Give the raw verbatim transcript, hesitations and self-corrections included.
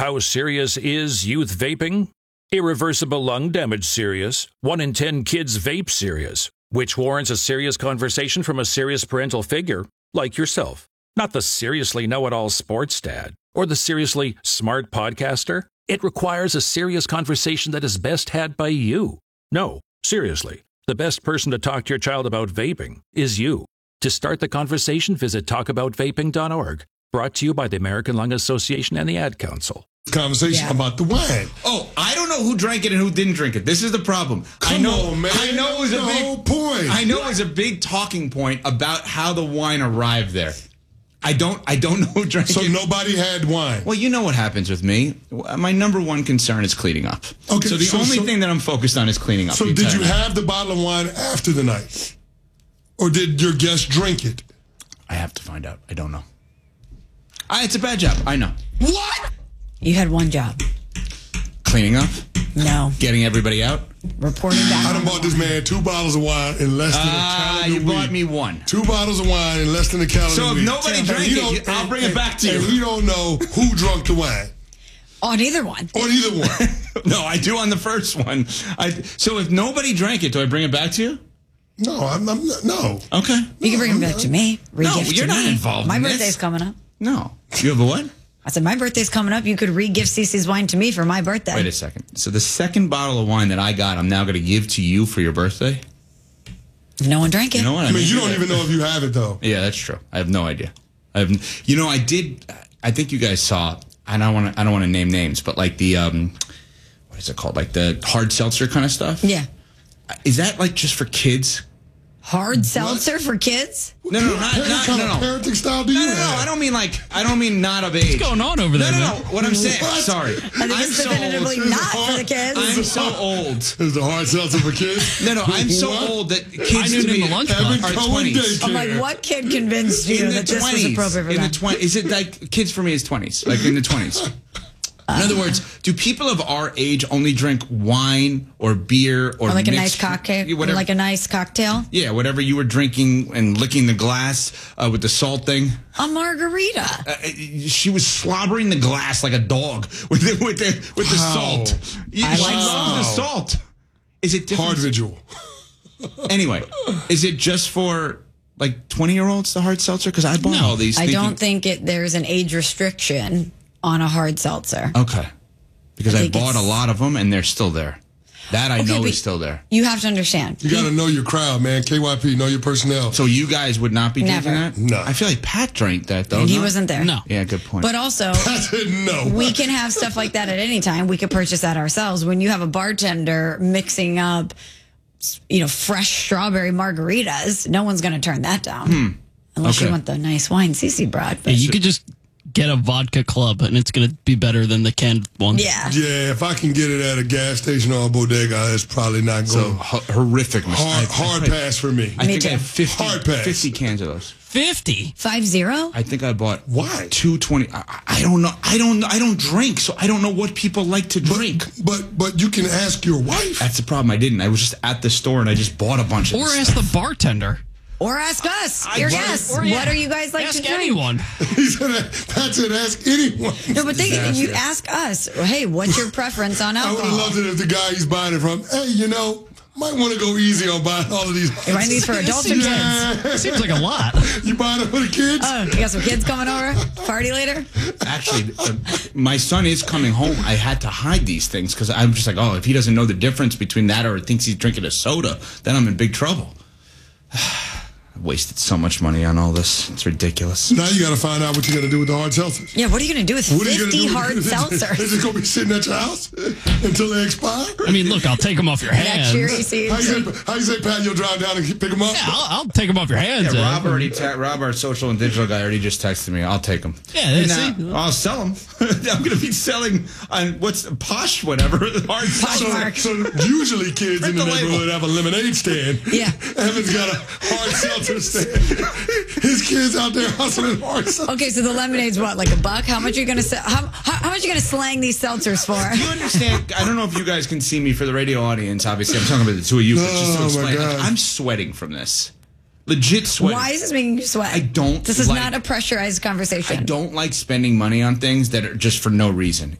How serious is youth vaping? Irreversible lung damage serious. One in ten kids vape serious, which warrants a serious conversation from a serious parental figure, like yourself. Not the seriously know-it-all sports dad or the seriously smart podcaster. It requires a serious conversation that is best had by you. No, seriously, the best person to talk to your child about vaping is you. To start the conversation, visit talk about vaping dot org. Brought to you by the American Lung Association and the Ad Council. Conversation yeah. about the wine. Oh, I don't know who drank it and who didn't drink it. This is the problem. Come I know, on, man. I know it was the a big whole point. I know it was a big talking point about how the wine arrived there. I don't. I don't know who drank so it. So nobody had wine. Well, you know what happens with me. My number one concern is cleaning up. Okay. So the so, only so, thing that I'm focused on is cleaning up. So did you night. have the bottle of wine after the night, or did your guest drink it? I have to find out. I don't know. I, it's a bad job. I know. What? You had one job. Cleaning up? No. Getting everybody out? Reporting back. I done bought this man two bottles of wine in less than uh, a calendar you week. bought me one. Two bottles of wine in less than a calendar so week. So if nobody drank it, you, I'll bring and, it back to you. And he don't know who drunk the wine. On either one. On either one. No, I do on the first one. I, so if nobody drank it, do I bring it back to you? No, I'm, I'm not, no. Okay. You can bring them back to me. No, you're not me. involved My in birthday's this. coming up. No. You have a what? I said, my birthday's coming up. You could re-gift Cece's wine to me for my birthday. Wait a second. So the second bottle of wine that I got, I'm now going to give to you for your birthday? No one drank it. You know what? I, I mean, you don't even know if you have it, though. Yeah, that's true. I have no idea. I have, you know, I did, I think you guys saw, I don't want to, I don't want to name names, but like the, um, what is it called? Like the hard seltzer kind of stuff? Yeah. Is that like just for kids? Hard seltzer what? for kids? No, no, not, what not, kind no, no. of parenting style do you no, no, no, have? I don't mean like, I don't mean not of age. What's going on over there, No, no, man? no. What I'm saying, What? sorry. I think I'm it's so definitively old. not for the kids. I'm so old. Is the hard seltzer for kids? No, no, I'm so What? old that I kids knew to it in me the lunch are box. twenties. I'm like, what kid convinced you In the that this was twenties. appropriate for In them? the twenties. Is it like, kids for me is twenties, like in the twenties. In other words, do people of our age only drink wine or beer or, Or like a nice mixed- cocktail, whatever? like a nice cocktail? Yeah, whatever you were drinking and licking the glass uh, with the salt thing. A margarita. Uh, she was slobbering the glass like a dog with the, with the, with the Wow. salt. She I loves wow. the salt. Is it different? Hard visual. Anyway, is it just for like twenty-year-olds, the hard seltzer? Because I bought all these I thinking, don't think it. there's an age restriction on a hard seltzer. Okay. Because I I, think bought a it's- lot of them and they're still there. That I Okay, know but is still there. You have to understand. You got to know your crowd, man. K Y P, know your personnel. So you guys would not be Never. drinking that? No. I feel like Pat drank that though. And he no? wasn't there. No. Yeah, good point. But also, I said no. we can have stuff like that at any time. We could purchase that ourselves. When you have a bartender mixing up, you know, fresh strawberry margaritas, no one's going to turn that down. Hmm. Unless Okay. you want the nice wine Cece brought. But Yeah, you could just get a vodka club, and it's going to be better than the canned one. yeah. Yeah, if I can get it at a gas station or a bodega, it's probably not so going. ho- horrific. mis- hard I- hard I, pass for me. I Me think too. I have fifty, Hard pass. fifty cans of those. fifty? Five zero? I think I bought Why? two twenty. I, I don't know. I don't. I don't drink, so I don't know what people like to drink. But but you can ask your wife. That's the problem. I didn't. I was just at the store and I just bought a bunch of. Or this ask the bartender. Or ask us, I- your I- guests. or, yeah, What are you guys like Ask to drink? anyone. He said, that's it. Ask anyone. No, but think, Disaster. you ask us. Hey, what's your preference on I would have alcohol? loved it if the guy he's buying it from, hey, you know, might want to go easy on buying all of these. You buying these for adults or kids? Yeah. Seems like a lot. You buying it for the kids? Oh, you got some kids coming over? Party later? Actually, uh, my son is coming home. I had to hide these things because I'm just like, oh, if he doesn't know the difference between that or thinks he's drinking a soda, then I'm in big trouble. I wasted so much money on all this. It's ridiculous. Now you got to find out what you're going to do with the hard seltzers. Yeah, what are you going to do with What are you gonna fifty do? hard They're seltzers? just going to be sitting at your house until they expire? I mean, look, I'll take them off your That hands. cheery How you, seeds. say, how you say, Pat, you'll drive down and pick them up? Yeah, I'll, I'll take them off your hands. Yeah, Ed. Rob already. Ta- Rob, our social and digital guy, already just texted me. I'll take them. Yeah, and, see? uh, I'll sell them. I'm going to be selling on what's posh, whatever. Hard So, seltzer. so usually kids Print in the, the label. neighborhood have a lemonade stand. Yeah. Evan's got a hard seltzer stand. His kids out there hustling hard seltzer. Okay, so the lemonade's what, like a buck? How much are you going to sell? How, how, how much are you going to slang these seltzers for? Do you understand? I don't know if you guys can see me for the radio audience. Obviously, I'm talking about the two of you, but just to Oh, my explain, like, God. I'm sweating from this. Legit sweating. Why is this making you sweat? I don't This is like- not a pressurized conversation. I don't like spending money on things that are just for no reason.